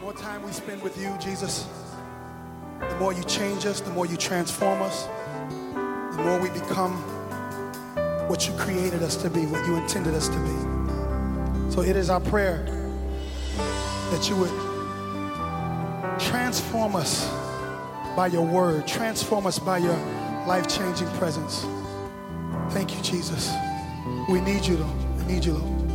more time we spend with you, Jesus, the more you change us, the more you transform us, the more we become what you created us to be, what you intended us to be. So it is our prayer that you would transform us by your word, transform us by your life-changing presence. Thank you, Jesus. We need you, Lord. We need you, Lord.